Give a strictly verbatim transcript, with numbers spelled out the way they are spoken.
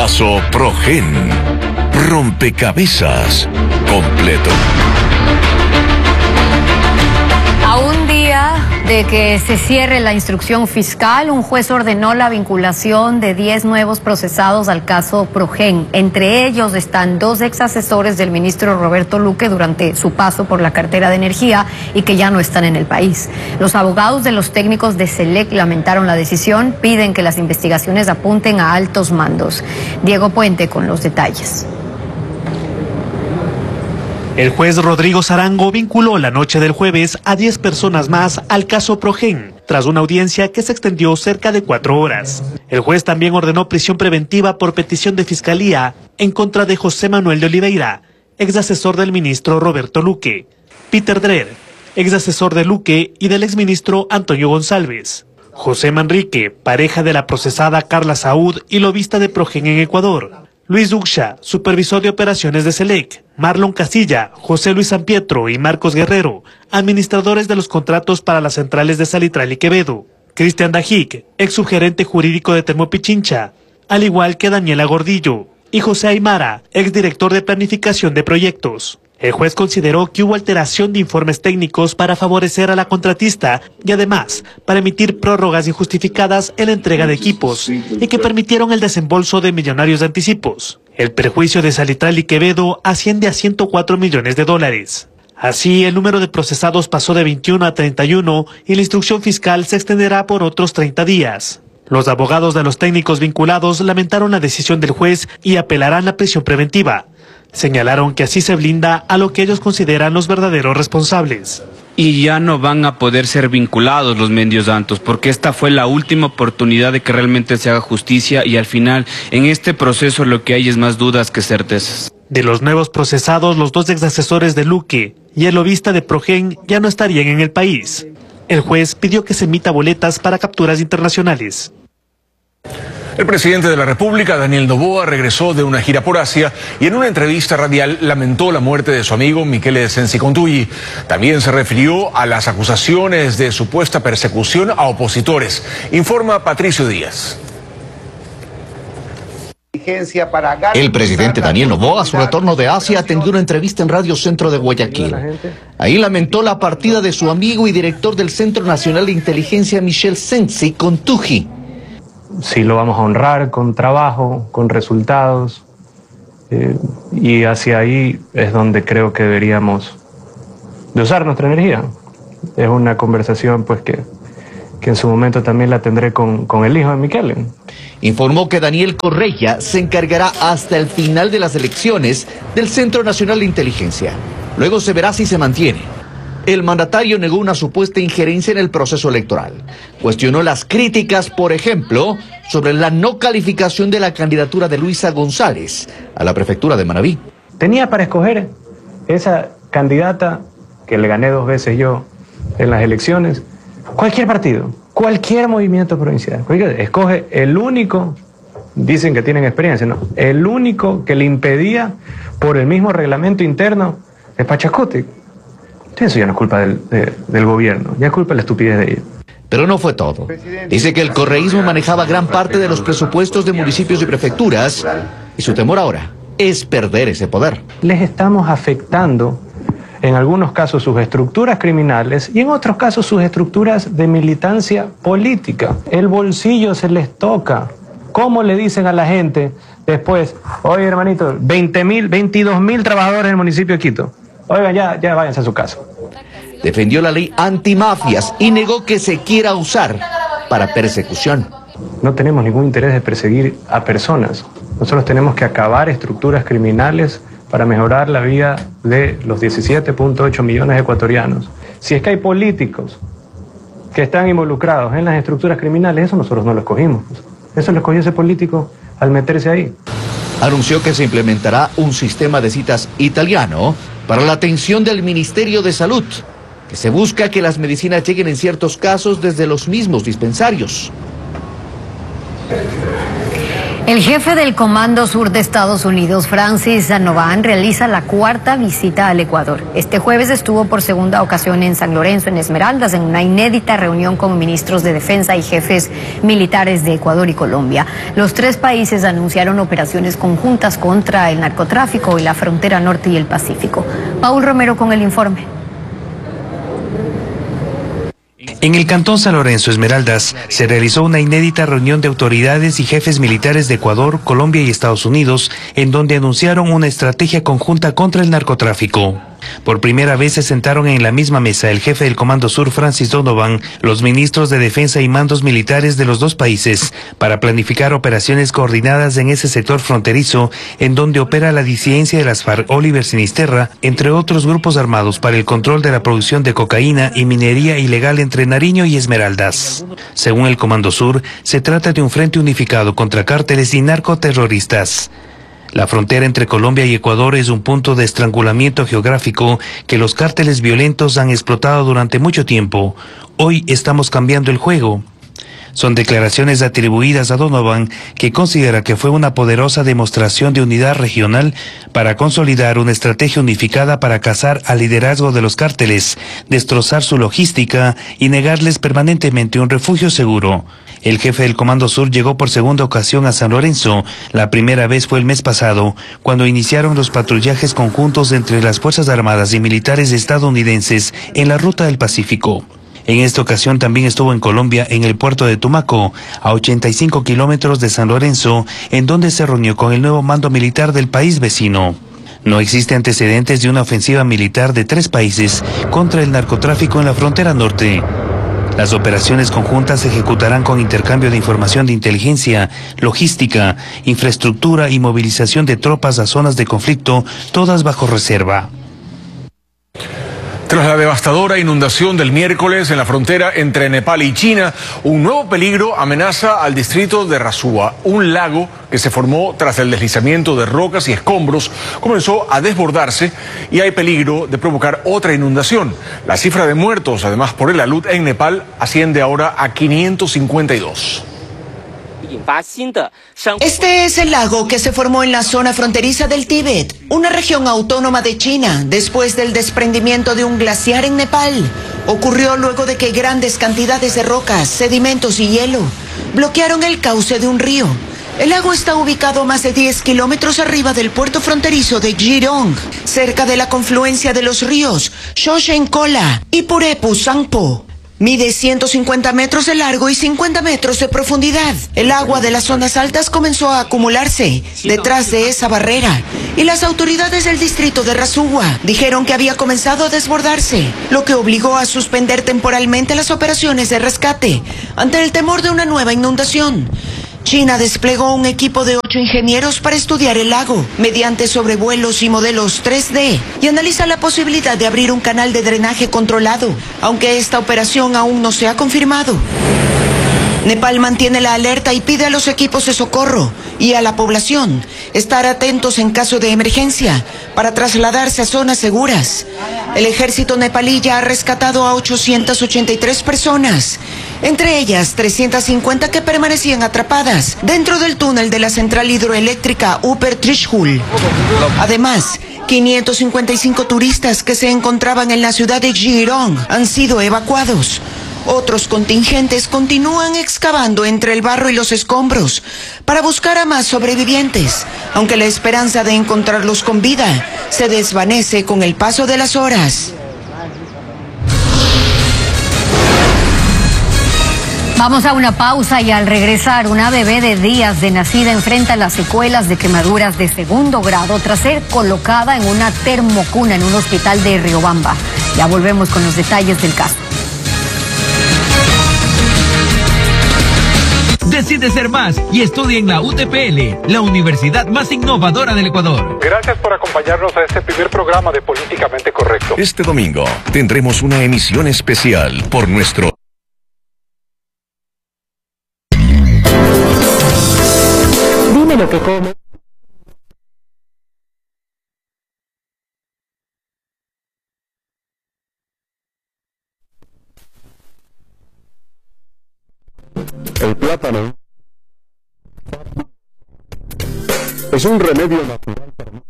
Caso Progen. Rompecabezas completo. A un día de que se cierre la instrucción fiscal, un juez ordenó la vinculación de diez nuevos procesados al caso Progen. Entre ellos están dos ex asesores del ministro Roberto Luque durante su paso por la cartera de energía y que ya no están en el país. Los abogados de los técnicos de SELEC lamentaron la decisión, piden que las investigaciones apunten a altos mandos. Diego Puente con los detalles. El juez Rodrigo Zarango vinculó la noche del jueves a diez personas más al caso Progen, tras una audiencia que se extendió cerca de cuatro horas. El juez también ordenó prisión preventiva por petición de fiscalía en contra de José Manuel de Oliveira, ex asesor del ministro Roberto Luque, Peter Dreher, ex asesor de Luque y del exministro Antonio González, José Manrique, pareja de la procesada Carla Saúd y lobista de Progen en Ecuador, Luis Duxha, supervisor de operaciones de SELEC, Marlon Casilla, José Luis Sampietro y Marcos Guerrero, administradores de los contratos para las centrales de Salitral y Quevedo, Cristian Dajic, ex subgerente jurídico de Termopichincha, al igual que Daniela Gordillo, y José Aymara, ex director de planificación de proyectos. El juez consideró que hubo alteración de informes técnicos para favorecer a la contratista y además para emitir prórrogas injustificadas en la entrega de equipos y que permitieron el desembolso de millonarios de anticipos. El perjuicio de Salitral y Quevedo asciende a ciento cuatro millones de dólares. Así, el número de procesados pasó de veintiuno a treinta y uno y la instrucción fiscal se extenderá por otros treinta días. Los abogados de los técnicos vinculados lamentaron la decisión del juez y apelarán a prisión preventiva. Señalaron que así se blinda a lo que ellos consideran los verdaderos responsables. Y ya no van a poder ser vinculados los mendios santos, porque esta fue la última oportunidad de que realmente se haga justicia y al final en este proceso lo que hay es más dudas que certezas. De los nuevos procesados, los dos ex asesores de Luque y el lobista de Progen ya no estarían en el país. El juez pidió que se emita boletas para capturas internacionales. El presidente de la República, Daniel Noboa, regresó de una gira por Asia y en una entrevista radial lamentó la muerte de su amigo Michele Sensi Contuyi. También se refirió a las acusaciones de supuesta persecución a opositores. Informa Patricio Díaz. El presidente Daniel Noboa, a su retorno de Asia, atendió una entrevista en Radio Centro de Guayaquil. Ahí lamentó la partida de su amigo y director del Centro Nacional de Inteligencia, Michele Sensi Contuyi. Sí, lo vamos a honrar con trabajo, con resultados, eh, y hacia ahí es donde creo que deberíamos de usar nuestra energía. Es una conversación pues que, que en su momento también la tendré con, con el hijo de Michele. Informó que Daniel Correia se encargará hasta el final de las elecciones del Centro Nacional de Inteligencia. Luego se verá si se mantiene. El mandatario negó una supuesta injerencia en el proceso electoral. Cuestionó las críticas, por ejemplo, sobre la no calificación de la candidatura de Luisa González a la prefectura de Manabí. Tenía para escoger esa candidata que le gané dos veces yo en las elecciones. Cualquier partido, cualquier movimiento provincial. Cualquier, escoge el único, dicen que tienen experiencia, ¿no? El único que le impedía por el mismo reglamento interno es Pachacuti. Eso ya no es culpa del, de, del gobierno, ya es culpa de la estupidez de ellos. Pero no fue todo. Dice que el correísmo manejaba gran parte de los presupuestos de municipios y prefecturas y su temor ahora es perder ese poder. Les estamos afectando en algunos casos sus estructuras criminales y en otros casos sus estructuras de militancia política. El bolsillo se les toca. ¿Cómo le dicen a la gente después, oye hermanito, veinte mil, veintidós mil trabajadores en el municipio de Quito? Oigan, ya, ya váyanse a su casa. Defendió la ley antimafias y negó que se quiera usar para persecución. No tenemos ningún interés de perseguir a personas. Nosotros tenemos que acabar estructuras criminales para mejorar la vida de los diecisiete punto ocho millones de ecuatorianos. Si es que hay políticos que están involucrados en las estructuras criminales, eso nosotros no lo escogimos. Eso lo escogió ese político al meterse ahí. Anunció que se implementará un sistema de citas italiano para la atención del Ministerio de Salud, que se busca que las medicinas lleguen en ciertos casos desde los mismos dispensarios. El El jefe del Comando Sur de Estados Unidos, Francis Sandoval, realiza la cuarta visita al Ecuador. Este jueves estuvo por segunda ocasión en San Lorenzo, en Esmeraldas, en una inédita reunión con ministros de defensa y jefes militares de Ecuador y Colombia. Los tres países anunciaron operaciones conjuntas contra el narcotráfico y la frontera norte y el Pacífico. Paul Romero con el informe. En el Cantón San Lorenzo, Esmeraldas, se realizó una inédita reunión de autoridades y jefes militares de Ecuador, Colombia y Estados Unidos, en donde anunciaron una estrategia conjunta contra el narcotráfico. Por primera vez se sentaron en la misma mesa el jefe del Comando Sur, Francis Donovan, los ministros de defensa y mandos militares de los dos países, para planificar operaciones coordinadas en ese sector fronterizo, en donde opera la disidencia de las FARC, Oliver Sinisterra, entre otros grupos armados para el control de la producción de cocaína y minería ilegal entre Nariño y Esmeraldas. Según el Comando Sur, se trata de un frente unificado contra cárteles y narcoterroristas. La frontera entre Colombia y Ecuador es un punto de estrangulamiento geográfico que los cárteles violentos han explotado durante mucho tiempo. Hoy estamos cambiando el juego. Son declaraciones atribuidas a Donovan, que considera que fue una poderosa demostración de unidad regional para consolidar una estrategia unificada para cazar al liderazgo de los cárteles, destrozar su logística y negarles permanentemente un refugio seguro. El jefe del Comando Sur llegó por segunda ocasión a San Lorenzo. La primera vez fue el mes pasado, cuando iniciaron los patrullajes conjuntos entre las Fuerzas Armadas y militares estadounidenses en la ruta del Pacífico. En esta ocasión también estuvo en Colombia, en el puerto de Tumaco, a ochenta y cinco kilómetros de San Lorenzo, en donde se reunió con el nuevo mando militar del país vecino. No existe antecedentes de una ofensiva militar de tres países contra el narcotráfico en la frontera norte. Las operaciones conjuntas se ejecutarán con intercambio de información de inteligencia, logística, infraestructura y movilización de tropas a zonas de conflicto, todas bajo reserva. Tras la devastadora inundación del miércoles en la frontera entre Nepal y China, un nuevo peligro amenaza al distrito de Rasuwa. Un lago que se formó tras el deslizamiento de rocas y escombros comenzó a desbordarse y hay peligro de provocar otra inundación. La cifra de muertos, además por el alud en Nepal, asciende ahora a quinientos cincuenta y dos. Este es el lago que se formó en la zona fronteriza del Tíbet, una región autónoma de China, después del desprendimiento de un glaciar en Nepal. Ocurrió luego de que grandes cantidades de rocas, sedimentos y hielo bloquearon el cauce de un río. El lago está ubicado a más de diez kilómetros arriba del puerto fronterizo de Jirong, cerca de la confluencia de los ríos Shoshenkola y Purepu Sangpo. Mide ciento cincuenta metros de largo y cincuenta metros de profundidad. El agua de las zonas altas comenzó a acumularse detrás de esa barrera y las autoridades del distrito de Rasuwa dijeron que había comenzado a desbordarse, lo que obligó a suspender temporalmente las operaciones de rescate ante el temor de una nueva inundación. China desplegó un equipo de ocho ingenieros para estudiar el lago mediante sobrevuelos y modelos tres D y analiza la posibilidad de abrir un canal de drenaje controlado, aunque esta operación aún no se ha confirmado. Nepal mantiene la alerta y pide a los equipos de socorro y a la población estar atentos en caso de emergencia para trasladarse a zonas seguras. El ejército nepalí ya ha rescatado a ochocientas ochenta y tres personas, entre ellas trescientas cincuenta que permanecían atrapadas dentro del túnel de la central hidroeléctrica Upper Trishul. Además, quinientos cincuenta y cinco turistas que se encontraban en la ciudad de Jirong han sido evacuados. Otros contingentes continúan excavando entre el barro y los escombros para buscar a más sobrevivientes, aunque la esperanza de encontrarlos con vida se desvanece con el paso de las horas. Vamos a una pausa y al regresar, una bebé de días de nacida enfrenta las secuelas de quemaduras de segundo grado tras ser colocada en una termocuna en un hospital de Riobamba. Ya volvemos con los detalles del caso. Decide ser más y estudia en la U T P L, la universidad más innovadora del Ecuador. Gracias por acompañarnos a este primer programa de Políticamente Correcto. Este domingo tendremos una emisión especial por nuestro... Dime lo que come. El plátano. es un remedio natural para